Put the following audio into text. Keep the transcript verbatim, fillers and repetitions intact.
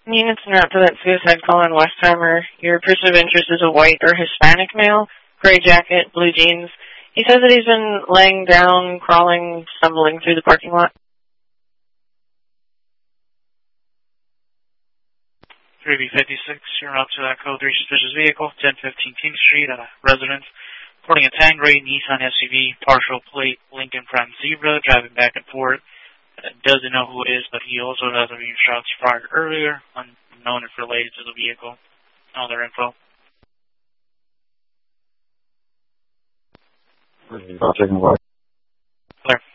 Units en route to that suicide call in Westheimer. Your person of interest is a white or Hispanic male, gray jacket, blue jeans. He says that he's been laying down, crawling, stumbling through the parking lot. three B fifty-six, you're up to that code three suspicious vehicle, ten fifteen King Street, a residence. Reporting a Tangray Nissan S U V, partial plate, Lincoln Prime Zebra, driving back and forth. Uh, doesn't know who it is, but he also has a few shots fired earlier, unknown if related to the vehicle. All their info. I'll check him out. Clear.